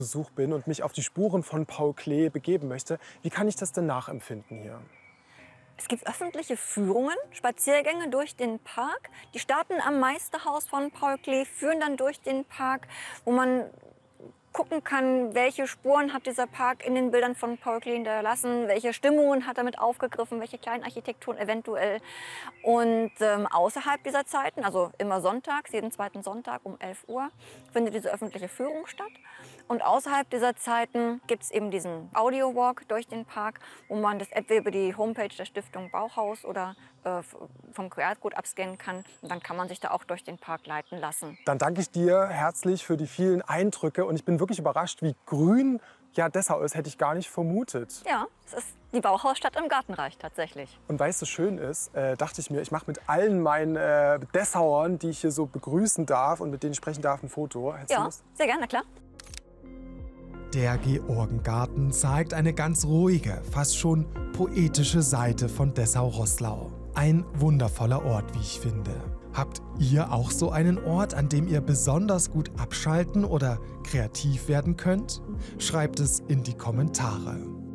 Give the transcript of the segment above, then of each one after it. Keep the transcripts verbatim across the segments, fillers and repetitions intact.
Besuch bin und mich auf die Spuren von Paul Klee begeben möchte, wie kann ich das denn nachempfinden hier? Es gibt öffentliche Führungen, Spaziergänge durch den Park. Die starten am Meisterhaus von Paul Klee, führen dann durch den Park, wo man gucken kann, welche Spuren hat dieser Park in den Bildern von Paul Klee hinterlassen, welche Stimmungen hat er mit aufgegriffen, welche kleinen Architekturen eventuell. Und ähm, außerhalb dieser Zeiten, also immer sonntags, jeden zweiten Sonntag um elf Uhr, findet diese öffentliche Führung statt. Und außerhalb dieser Zeiten gibt es eben diesen Audio-Walk durch den Park, wo man das entweder über die Homepage der Stiftung Bauhaus oder äh, vom Q R-Code abscannen kann. Und dann kann man sich da auch durch den Park leiten lassen. Dann danke ich dir herzlich für die vielen Eindrücke und ich bin wirklich überrascht, wie grün ja Dessau ist, hätte ich gar nicht vermutet. Ja, es ist die Bauhausstadt im Gartenreich tatsächlich. Und weil es so schön ist, äh, dachte ich mir, ich mache mit allen meinen äh, Dessauern, die ich hier so begrüßen darf und mit denen ich sprechen darf, ein Foto. Hättest du Ja, Lust? sehr gerne, klar. Der Georgengarten zeigt eine ganz ruhige, fast schon poetische Seite von Dessau-Roßlau. Ein wundervoller Ort, wie ich finde. Habt ihr auch so einen Ort, an dem ihr besonders gut abschalten oder kreativ werden könnt? Schreibt es in die Kommentare.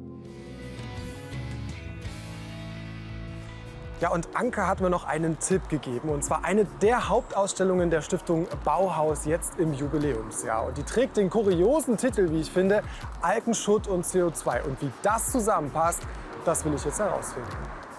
Ja, und Anke hat mir noch einen Tipp gegeben, und zwar eine der Hauptausstellungen der Stiftung Bauhaus jetzt im Jubiläumsjahr. Und die trägt den kuriosen Titel, wie ich finde, Algenschutt und C O zwei. Und wie das zusammenpasst, das will ich jetzt herausfinden.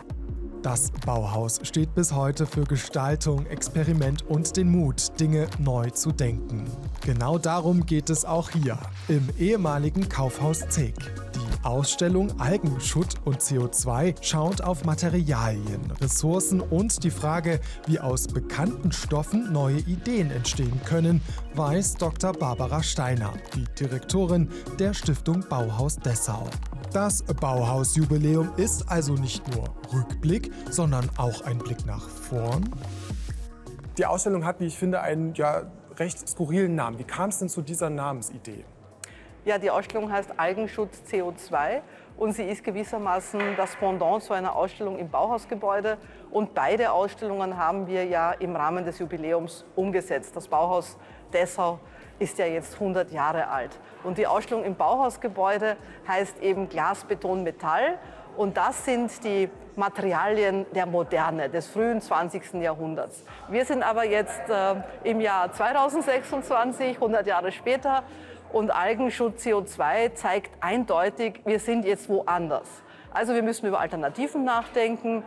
Das Bauhaus steht bis heute für Gestaltung, Experiment und den Mut, Dinge neu zu denken. Genau darum geht es auch hier, im ehemaligen Kaufhaus Zeek. Die Ausstellung Algenschutt und C O zwei schaut auf Materialien, Ressourcen und die Frage, wie aus bekannten Stoffen neue Ideen entstehen können, weiß Doktor Barbara Steiner, die Direktorin der Stiftung Bauhaus Dessau. Das Bauhausjubiläum ist also nicht nur Rückblick, sondern auch ein Blick nach vorn. Die Ausstellung hat, wie ich finde, einen ja, recht skurrilen Namen. Wie kam es denn zu dieser Namensidee? Ja, die Ausstellung heißt Algenschutz C O zwei und sie ist gewissermaßen das Pendant zu einer Ausstellung im Bauhausgebäude. Und beide Ausstellungen haben wir ja im Rahmen des Jubiläums umgesetzt. Das Bauhaus Dessau ist ja jetzt hundert Jahre alt. Und die Ausstellung im Bauhausgebäude heißt eben Glas, Beton, Metall. Und das sind die Materialien der Moderne, des frühen zwanzigsten Jahrhunderts. Wir sind aber jetzt äh, im Jahr zweitausendsechsundzwanzig, hundert Jahre später. Und Algenschutz C O zwei zeigt eindeutig, wir sind jetzt woanders. Also wir müssen über Alternativen nachdenken.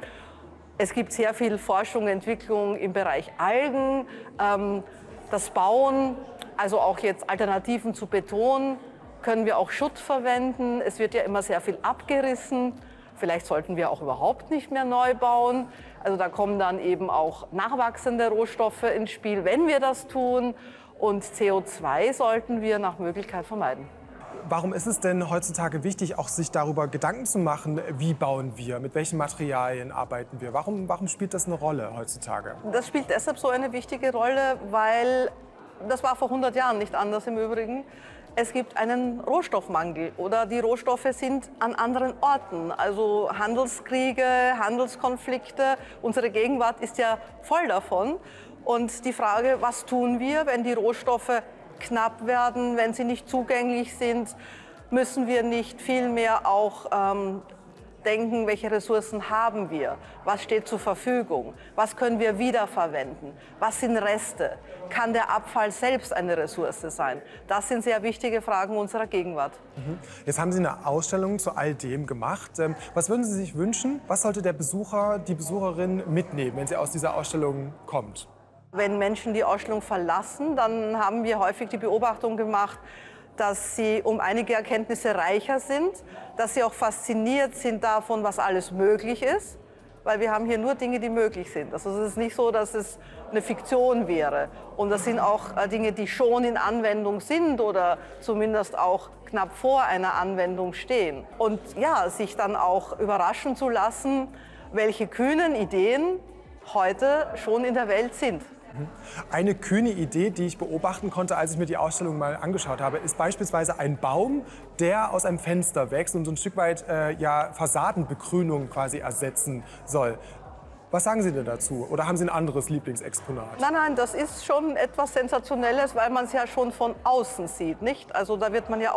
Es gibt sehr viel Forschung, Entwicklung im Bereich Algen, ähm, das Bauen, also auch jetzt Alternativen zu Beton, können wir auch Schutt verwenden. Es wird ja immer sehr viel abgerissen. Vielleicht sollten wir auch überhaupt nicht mehr neu bauen. Also da kommen dann eben auch nachwachsende Rohstoffe ins Spiel, wenn wir das tun. Und C O zwei sollten wir nach Möglichkeit vermeiden. Warum ist es denn heutzutage wichtig, auch sich darüber Gedanken zu machen, wie bauen wir, mit welchen Materialien arbeiten wir? Warum, warum spielt das eine Rolle heutzutage? Das spielt deshalb so eine wichtige Rolle, weil das war vor hundert Jahren nicht anders im Übrigen. Es gibt einen Rohstoffmangel oder die Rohstoffe sind an anderen Orten. Also Handelskriege, Handelskonflikte, unsere Gegenwart ist ja voll davon. Und die Frage, was tun wir, wenn die Rohstoffe knapp werden, wenn sie nicht zugänglich sind, müssen wir nicht vielmehr auch ähm, denken, welche Ressourcen haben wir, was steht zur Verfügung, was können wir wiederverwenden, was sind Reste, kann der Abfall selbst eine Ressource sein? Das sind sehr wichtige Fragen unserer Gegenwart. Mhm. Jetzt haben Sie eine Ausstellung zu all dem gemacht. Was würden Sie sich wünschen, was sollte der Besucher, die Besucherin mitnehmen, wenn sie aus dieser Ausstellung kommt? Wenn Menschen die Ausstellung verlassen, dann haben wir häufig die Beobachtung gemacht, dass sie um einige Erkenntnisse reicher sind, dass sie auch fasziniert sind davon, was alles möglich ist, weil wir haben hier nur Dinge, die möglich sind. Also es ist nicht so, dass es eine Fiktion wäre. Und das sind auch Dinge, die schon in Anwendung sind oder zumindest auch knapp vor einer Anwendung stehen. Und ja, sich dann auch überraschen zu lassen, welche kühnen Ideen heute schon in der Welt sind. Eine kühne Idee, die ich beobachten konnte, als ich mir die Ausstellung mal angeschaut habe, ist beispielsweise ein Baum, der aus einem Fenster wächst und so ein Stück weit äh, ja, Fassadenbegrünung quasi ersetzen soll. Was sagen Sie denn dazu? Oder haben Sie ein anderes Lieblingsexponat? Nein, nein, das ist schon etwas Sensationelles, weil man es ja schon von außen sieht, nicht? Also da wird man ja